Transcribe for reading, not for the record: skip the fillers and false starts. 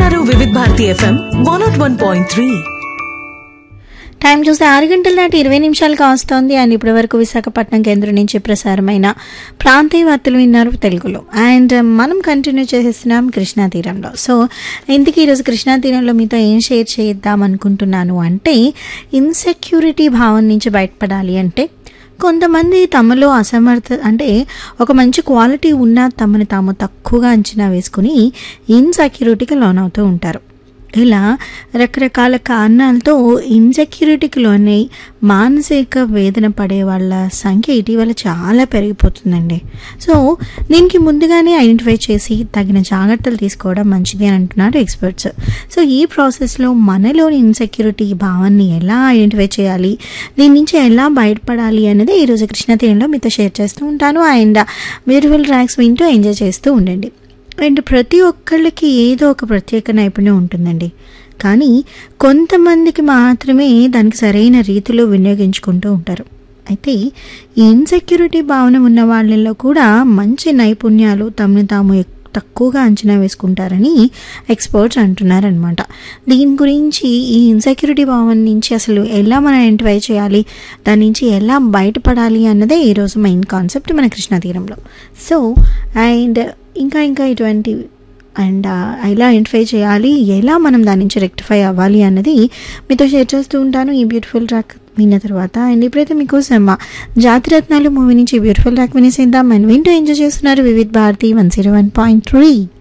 వింటున్నారు వివిధ Bharati FM 101.3. Time చూస్తే 6 గంటల నాటి 20 నిమిషాలు కాస్తోంది. అండ్ ఇప్పటి వరకు విశాఖపట్నం కేంద్రం నుంచి ప్రసారమైన ప్రాంతీయ వార్తలు విన్నారు తెలుగులో. అండ్ మనం కంటిన్యూ చేసేస్తున్నాం కృష్ణా తీరంలో. సో ఇందుకు ఈరోజు కృష్ణా తీరంలో మీతో ఏం షేర్ చేద్దాం అనుకుంటున్నాను అంటే, ఇన్సెక్యూరిటీ భావం నుంచి బయటపడాలి అంటే కొంతమంది తమలో అంటే ఒక మంచి క్వాలిటీ ఉన్న తమని తాము తక్కువగా అంచనా వేసుకుని ఇన్సెక్యూరిటీకి లోనవుతూ ఉంటారు. ఇలా రకరకాల కారణాలతో ఇన్సెక్యూరిటీకి లోనై మానసిక వేదన పడే వాళ్ళ సంఖ్య ఇటీవల చాలా పెరిగిపోతుందండి. సో దీనికి ముందుగానే ఐడెంటిఫై చేసి తగిన జాగ్రత్తలు తీసుకోవడం మంచిది అని అంటున్నారు ఎక్స్పర్ట్స్. సో ఈ ప్రాసెస్లో మనలోని ఇన్సెక్యూరిటీ భావాన్ని ఎలా ఐడెంటిఫై చేయాలి, దీని నుంచి ఎలా బయటపడాలి అనేది ఈరోజు కృష్ణా తీరంలో మీతో షేర్ చేస్తూ ఉంటాను. అండ్ బ్యూటిఫుల్ ట్రాక్స్ వింటూ ఎంజాయ్ చేస్తూ ఉండండి. అండ్ ప్రతి ఒక్కళ్ళకి ఏదో ఒక ప్రత్యేక నైపుణ్యం ఉంటుందండి, కానీ కొంతమందికి మాత్రమే దానికి సరైన రీతిలో వినియోగించుకుంటూ ఉంటారు. అయితే ఈ ఇన్సెక్యూరిటీ భావన ఉన్న వాళ్ళలో కూడా మంచి నైపుణ్యాలు తమని తాము తక్కువగా అంచనా వేసుకుంటారని ఎక్స్పర్ట్స్ అంటున్నారనమాట. దీని గురించి ఈ ఇన్సెక్యూరిటీ భావన నుంచి అసలు ఎలా మనం ఐడెంటిఫై చేయాలి, దాని నుంచి ఎలా బయటపడాలి అన్నదే ఈరోజు మెయిన్ కాన్సెప్ట్ మన కృష్ణా తీరంలో. సో అండ్ ఇంకా ఇటువంటి అండ్ ఎలా ఐడెంటిఫై చేయాలి, ఎలా మనం దాని నుంచి రెక్టిఫై అవ్వాలి అన్నది మీతో షేర్ చేస్తూ ఉంటాను ఈ బ్యూటిఫుల్ ట్రాక్ విన్న తర్వాత. అండ్ ఇప్పుడైతే మీకోసం జాతిరత్నాలు మూవీ నుంచి బ్యూటిఫుల్ ట్రాక్ వినేసేద్దాం. అండ్ వింటూ ఎంజాయ్ చేస్తున్నారు వివిధ భారతి 101.3.